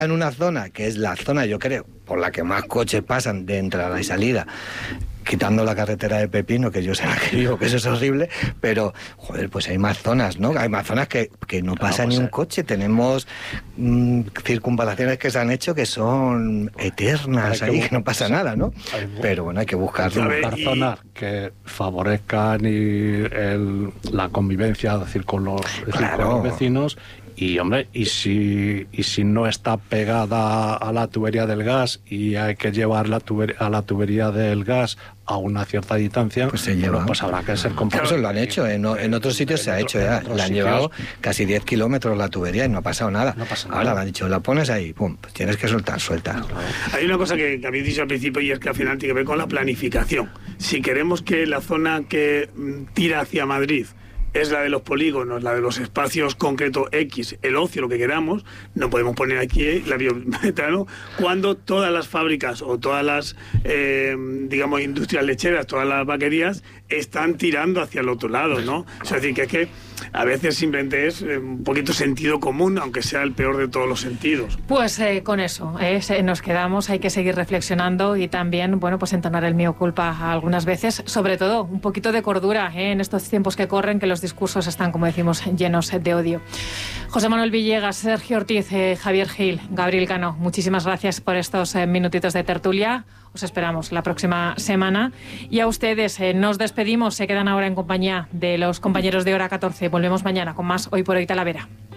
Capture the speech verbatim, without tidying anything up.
en una zona que es la zona, yo creo, por la que más coches pasan de entrada y salida, quitando la carretera de Pepino, que yo sé que digo que eso es horrible, pero, joder, pues hay más zonas, ¿no? Hay más zonas que, que no pasa ni un coche. Tenemos mmm, circunvalaciones que se han hecho que son eternas ahí, que no pasa nada, ¿no? Pero bueno, hay que buscarlo. Hay que buscar zonas que favorezcan y el, la convivencia, es decir, con los, es decir, con los vecinos. Y, hombre, y si, y si no está pegada a la tubería del gas y hay que llevar la tuber, a la tubería del gas a una cierta distancia, pues se lleva. Bueno, pues habrá que ser complicado. Claro, eso lo han hecho, en, en otros sitios en se ha hecho ya. Le han sitios... llevado casi diez kilómetros la tubería y no ha pasado nada. No pasa nada. Ahora le han dicho, la pones ahí, pum, pues tienes que soltar, suelta. Claro. Hay una cosa que, que habéis dicho al principio y es que al final tiene que ver con la planificación. Si queremos que la zona que tira hacia Madrid es la de los polígonos, la de los espacios concretos X, el ocio, lo que queramos, no podemos poner aquí la biometano cuando todas las fábricas o todas las, eh, digamos, industrias lecheras, todas las vaquerías están tirando hacia el otro lado, ¿no? Es decir, que es que a veces simplemente es un poquito sentido común, aunque sea el peor de todos los sentidos. Pues eh, con eso eh, nos quedamos, hay que seguir reflexionando y también, bueno, pues entonar el mío culpa algunas veces, sobre todo un poquito de cordura eh, en estos tiempos que corren, que los discursos están, como decimos, llenos de odio. José Manuel Villegas, Sergio Ortiz, eh, Javier Gil, Gabriel Cano, muchísimas gracias por estos eh, minutitos de tertulia. Os esperamos la próxima semana. Y a ustedes eh, nos despedimos. Se quedan ahora en compañía de los compañeros de Hora catorce. Volvemos mañana con más Hoy por Hoy Talavera.